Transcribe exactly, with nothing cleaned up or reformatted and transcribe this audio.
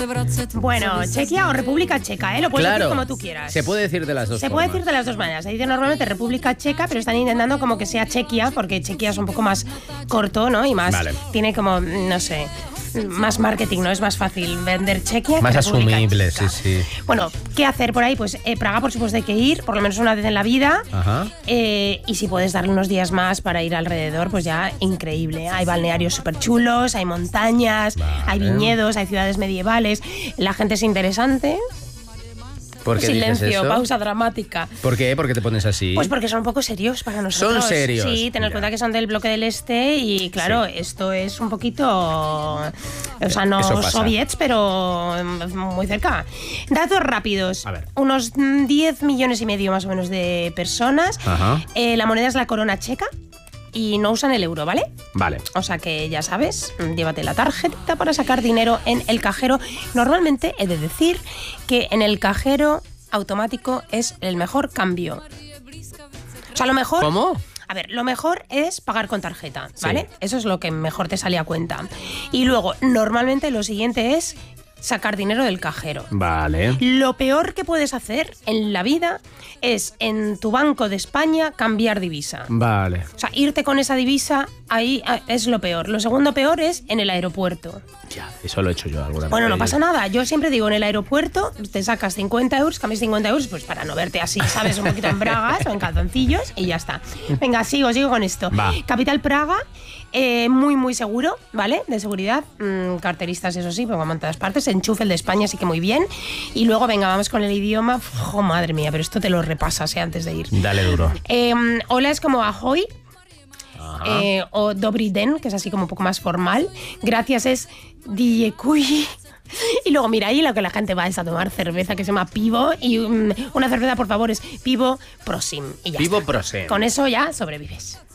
Bueno, Chequia o República Checa, ¿eh? Lo puedes Claro, decir como tú quieras. se puede decir de las dos Se formas. puede decir de las dos maneras. Se dice normalmente República Checa, pero están intentando como que sea Chequia, porque Chequia es un poco más corto, ¿no? Y más, Vale. tiene como, no sé, más marketing, ¿no? Es más fácil vender Chequia que Más República asumible, Checa. sí, sí. Bueno, ¿qué hacer por ahí? Pues eh, Praga, por supuesto, hay que ir, por lo menos una vez en la vida. Ajá. Eh, y si puedes darle unos días más para ir alrededor, pues ya increíble. Hay balnearios súper chulos, hay montañas, Vale. hay viñedos, hay ciudades medievales. La gente es interesante. ¿Por qué dices Silencio, eso? pausa dramática. ¿Por qué? ¿Por qué te pones así? Pues porque son un poco serios para nosotros. Son serios. Sí, tener en Ya. cuenta que son del bloque del Este y claro, Sí. esto es un poquito, o sea, no Eso pasa. soviets, pero muy cerca. Datos rápidos. A ver. Unos diez millones y medio más o menos de personas. Ajá. Eh, la moneda es la corona checa y no usan el euro, ¿vale? Vale. O sea que ya sabes, llévate la tarjeta para sacar dinero en el cajero. Normalmente he de decir que en el cajero automático es el mejor cambio. O sea, lo mejor... ¿Cómo? A ver, lo mejor es pagar con tarjeta, ¿vale? Sí. Eso es lo que mejor te sale a cuenta. Y luego, normalmente lo siguiente es sacar dinero del cajero. Vale. Lo peor que puedes hacer en la vida es en tu Banco de España cambiar divisa. Vale. O sea, irte con esa divisa ahí ah, es lo peor. Lo segundo peor es en el aeropuerto. Ya, eso lo he hecho yo alguna vez. Bueno, no pasa nada. Yo siempre digo, en el aeropuerto te sacas cincuenta euros, cambias cincuenta euros, pues para no verte así, ¿sabes? Un poquito en bragas o en calzoncillos y ya está. Venga, sigo, sigo con esto. Va. Capital Praga, eh, muy, muy seguro, ¿vale? De seguridad. Mm, carteristas, eso sí, pero como en todas partes. Enchufe, el de España, sí que muy bien. Y luego, venga, vamos con el idioma. ¡Oh, madre mía! Pero esto te lo repasas, ¿eh? Antes de ir. Dale duro. Eh, hola es como ahoy. Ajá. Eh, o Dobry den, que es así como un poco más formal. Gracias es Diekuyi. Y luego, mira, ahí lo que la gente va es a tomar cerveza que se llama Pivo. Y um, una cerveza, por favor, es Pivo Prosim. Y ya Pivo está. Prosim. Con eso ya sobrevives.